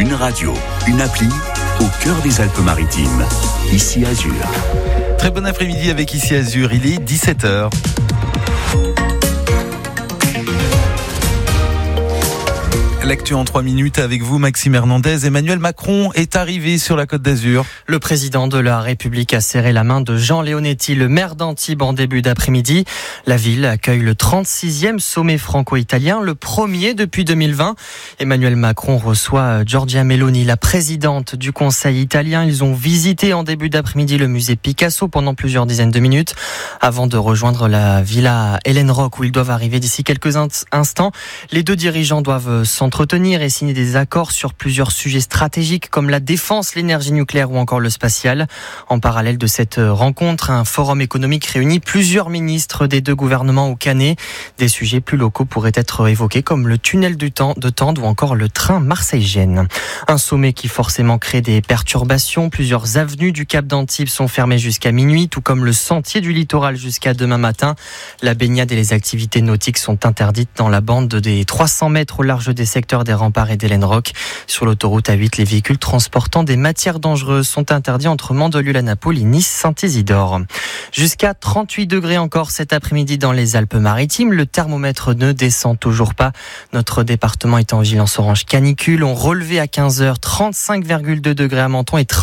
Une radio, une appli, au cœur des Alpes-Maritimes. Ici Azur. Très bon après-midi avec Ici Azur, il est 17h. L'actu en 3 minutes avec vous, Maxime Hernandez. Emmanuel Macron est arrivé sur la Côte d'Azur. Le président de la République a serré la main de Jean Leonetti, le maire d'Antibes, en début d'après-midi. La ville accueille le 36e sommet franco-italien, le premier depuis 2020. Emmanuel Macron reçoit Giorgia Meloni, la présidente du Conseil italien. Ils ont visité en début d'après-midi le musée Picasso pendant plusieurs dizaines de minutes avant de rejoindre la villa Helen Rock où ils doivent arriver d'ici quelques instants. Les deux dirigeants doivent s'entretenir et signer des accords sur plusieurs sujets stratégiques comme la défense, l'énergie nucléaire ou encore le spatial. En parallèle de cette rencontre, un forum économique réunit plusieurs ministres des deux gouvernements au Canet. Des sujets plus locaux pourraient être évoqués comme le tunnel de Tende ou encore le train Marseille-Gênes. Un sommet qui forcément crée des perturbations. Plusieurs avenues du Cap d'Antibes sont fermées jusqu'à minuit, tout comme le sentier du littoral jusqu'à demain matin. La baignade et les activités nautiques sont interdites dans la bande des 300 mètres au large des secteurs des Remparts et d'Helen Rock. Sur l'autoroute A8, les véhicules transportant des matières dangereuses sont interdits entre Mandelieu-la-Napoule et Nice-Saint-Isidore. Jusqu'à 38 degrés encore cet après-midi dans les Alpes-Maritimes. Le thermomètre ne descend toujours pas. Notre département est en vigilance orange canicule. On relevait à 15h 35,2 degrés à Menton et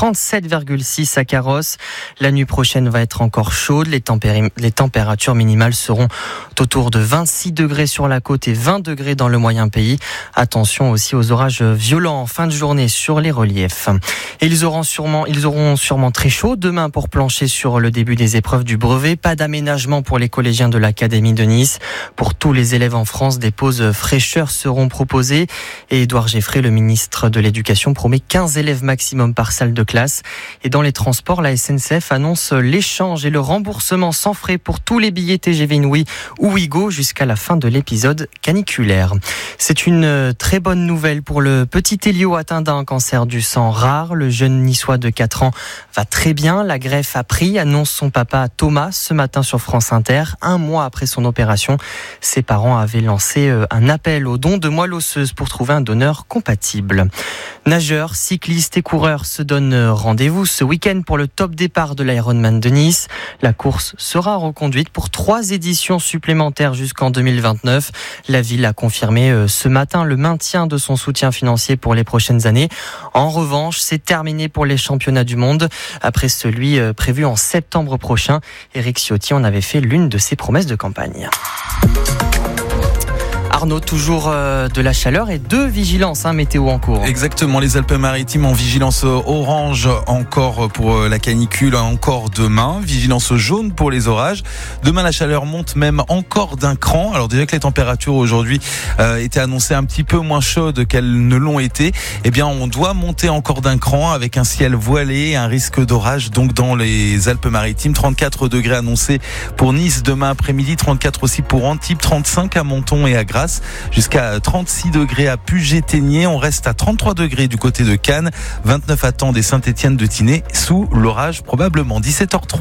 37,6 à Carrosse. La nuit prochaine va être encore chaude. Les températures minimales seront autour de 26 degrés sur la côte et 20 degrés dans le moyen pays. Attention aussi aux orages violents en fin de journée sur les reliefs. Et ils auront sûrement très chaud demain pour plancher sur le début des épreuves du brevet. Pas d'aménagement pour les collégiens de l'Académie de Nice. Pour tous les élèves en France, des pauses fraîcheurs seront proposées. Et Édouard Geffray, le ministre de l'Éducation, promet 15 élèves maximum par salle de classe. Et dans les transports, la SNCF annonce l'échange et le remboursement sans frais pour tous les billets TGV Inouï ou Ouigo jusqu'à la fin de l'épisode caniculaire. C'est une très bonne nouvelle pour le petit Elio atteint d'un cancer du sang rare. Le jeune niçois de 4 ans va très bien. La greffe a pris, annonce son papa Thomas ce matin sur France Inter. 1 mois après son opération, ses parents avaient lancé un appel aux dons de moelle osseuse pour trouver un donneur compatible. Nageurs, cyclistes et coureurs se donnent rendez-vous ce week-end pour le top départ de l'Ironman de Nice. La course sera reconduite pour 3 éditions supplémentaires jusqu'en 2029. La ville a confirmé ce matin le maintien de son soutien financier pour les prochaines années. En revanche, c'est terminé pour les championnats du monde. Après celui prévu en septembre prochain, Éric Ciotti en avait fait l'une de ses promesses de campagne. Arnaud, toujours de la chaleur et de vigilance météo en cours. Exactement, les Alpes-Maritimes en vigilance orange encore pour la canicule, encore demain. Vigilance jaune pour les orages. Demain, la chaleur monte même encore d'un cran. Alors déjà que les températures aujourd'hui étaient annoncées un petit peu moins chaudes qu'elles ne l'ont été, eh bien on doit monter encore d'un cran avec un ciel voilé, un risque d'orage donc dans les Alpes-Maritimes. 34 degrés annoncés pour Nice demain après-midi, 34 aussi pour Antibes, 35 à Menton et à Grasse. Jusqu'à 36 degrés à Puget-Théniers. On reste à 33 degrés du côté de Cannes, 29 à Tende et Saint-Étienne de Tinée, sous l'orage probablement. 17h03.